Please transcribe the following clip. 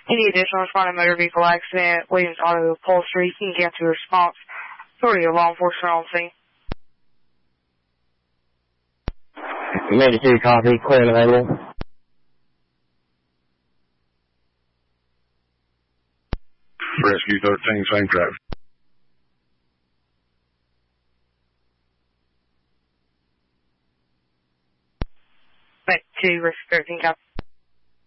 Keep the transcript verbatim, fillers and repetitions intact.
Any additional responding motor vehicle accident, Williams Auto Upholstery, you can get to a response. Authority of law enforcement on scene. Major two copy, clear and available. Rescue thirteen, same traffic. Back to Rescue thirteen, copy.